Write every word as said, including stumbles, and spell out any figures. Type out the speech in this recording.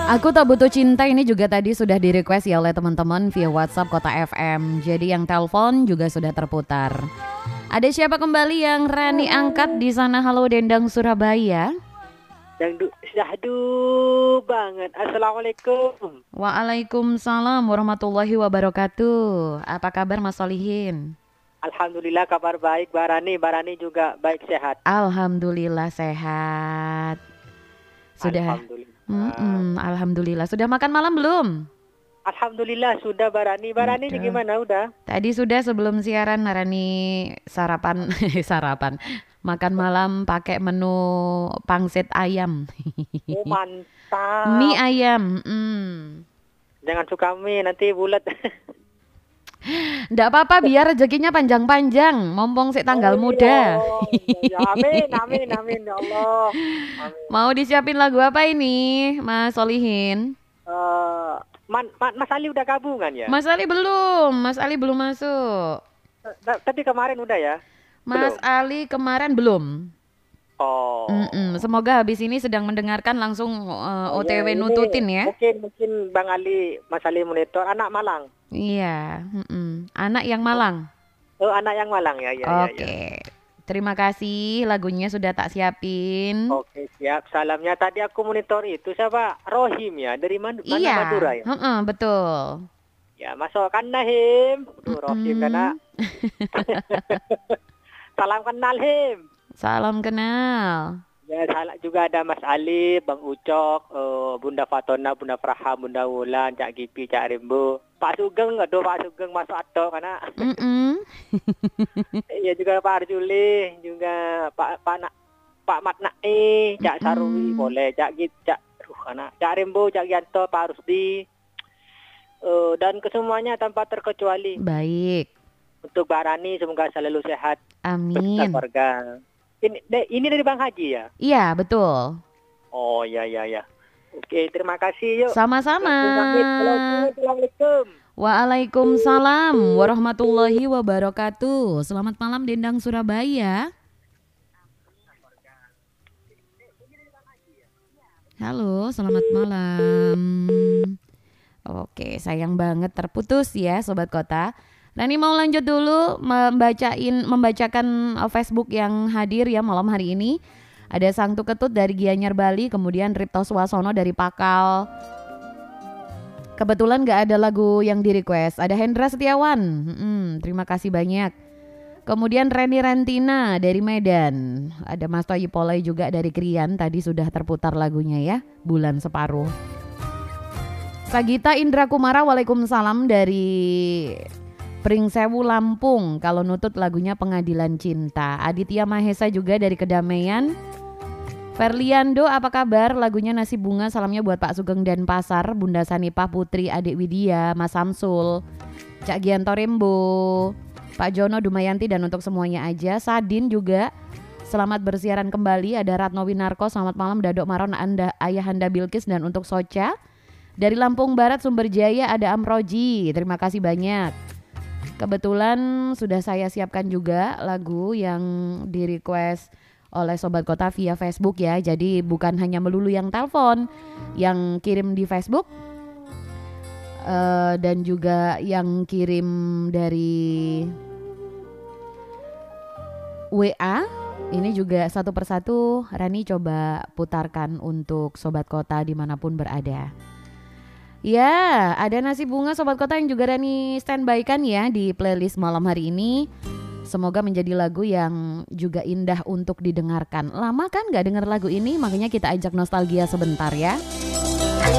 Aku tak butuh cinta ini juga tadi sudah di request ya oleh teman-teman via WhatsApp Kota F M. Jadi yang telepon juga sudah terputar. Ada siapa kembali yang Rani angkat di sana? Halo Dendang Surabaya. Dangdu syahdu banget. Assalamualaikum. Waalaikumsalam warahmatullahi wabarakatuh. Apa kabar Mas Solihin? Alhamdulillah kabar baik. Barani, Barani juga baik sehat. Alhamdulillah sehat. Sudah. Alhamdulillah. Mm-mm, Alhamdulillah. Sudah makan malam belum? Alhamdulillah sudah Barani. Barani Udah. gimana udah? Tadi sudah sebelum siaran Narani sarapan sarapan makan malam pakai menu pangsit ayam. Oh mantap. Mie ayam. Mm. Jangan suka mie nanti bulat. Nggak apa-apa biar rezekinya panjang-panjang. Mumpung sih tanggal Oh, muda. iya. Amin, amin, amin ya Allah. Amin. Mau disiapin lagu apa ini, Mas Solihin? Uh, man, man, Mas Ali udah gabungan ya? Mas Ali belum. Mas Ali belum masuk. T- Tapi kemarin udah ya? Mas Belum? Ali kemarin belum. Oh. Mm-mm. Semoga habis ini sedang mendengarkan langsung uh, Oh, O T W ya, ini nututin ya. Mungkin mungkin Bang Ali, Mas Ali monitor anak Malang. Iya, mm-mm. Anak yang Malang. Oh, anak yang Malang ya, ya, Oke. ya, ya. Terima kasih, lagunya sudah tak siapin. Oke, siap. Salamnya tadi aku monitor itu siapa? Rohim ya, dari mana? Iya, Madura ya. heeh, betul. Ya, masukkan Nahim. Tuh Rohim karena salam kenal Him. Salam kenal. Ya, salah juga ada Mas Ali, Bang Ucok, uh, Bunda Fatona, Bunda Praha, Bunda Wulan, Cak Gipi, Cak Rimbo, Pak Sugeng, aduh Pak Sugeng masuk atau karena ya juga Pak Arjuli, juga Pak Pak Nak, Pak Mat Nae, Cak Sarwi boleh, Cak Git, Cak aduh karena Cak Rimbo, Cak Yanto, Pak Rusdi, uh, dan kesemuanya tanpa terkecuali. Baik. Untuk Barani semoga selalu sehat. Amin. Beserta keluarga. Ini, ini dari Bang Haji ya? Iya, betul. Oh, ya, ya, ya. Oke, terima kasih. Yuk. Sama-sama. Assalamualaikum. Waalaikumsalam warahmatullahi wabarakatuh. Selamat malam Dendang Surabaya. Halo, selamat malam. Oke, sayang banget terputus ya Sobat Kota. Rani mau lanjut dulu membacain membacakan Facebook yang hadir ya malam hari ini. Ada Sang Tuketut dari Gianyar Bali, kemudian Ripto Swasono dari Pakal. Kebetulan gak ada lagu yang di request. Ada Hendra Setiawan, hmm, terima kasih banyak. Kemudian Reni Rentina dari Medan. Ada Mas Toyi Polai juga dari Krian. Tadi sudah terputar lagunya ya, Bulan Separuh. Sagita Indra Kumara, waalaikumsalam dari Pringsewu Lampung. Kalau nutut lagunya Pengadilan Cinta. Aditya Mahesa juga dari Kedamaian. Ferliando apa kabar? Lagunya Nasi Bunga. Salamnya buat Pak Sugeng dan Pasar, Bunda Sanipah Putri, Adik Widya, Mas Samsul, Cak Gianto Rembo, Pak Jono Dumayanti, dan untuk semuanya aja. Sadin juga selamat bersiaran kembali. Ada Ratno Winarko, selamat malam Dadok Maron, Anda Ayahanda Bilkis, dan untuk Soca dari Lampung Barat Sumberjaya ada Amroji. Terima kasih banyak. Kebetulan sudah saya siapkan juga lagu yang di request oleh Sobat Kota via Facebook ya. Jadi bukan hanya melulu yang telepon, yang kirim di Facebook uh, dan juga yang kirim dari W A. Ini juga satu persatu Rani coba putarkan untuk Sobat Kota dimanapun berada. Ya, ada Nasi Bunga Sobat Kota yang juga Rani standby kan ya di playlist malam hari ini. Semoga menjadi lagu yang juga indah untuk didengarkan. Lama kan gak denger lagu ini, makanya kita ajak nostalgia sebentar ya.